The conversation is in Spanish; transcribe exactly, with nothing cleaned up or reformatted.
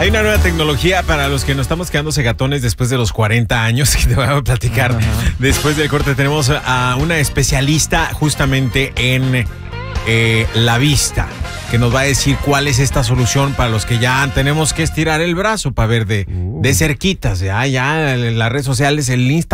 Hay una nueva tecnología para los que nos estamos quedando cegatones después de los cuarenta años, que te voy a platicar. Ajá. Después del corte tenemos a una especialista justamente en eh, la vista, que nos va a decir cuál es esta solución para los que ya tenemos que estirar el brazo para ver de, uh. de cerquitas. Ya, ya en las redes sociales, el Instagram.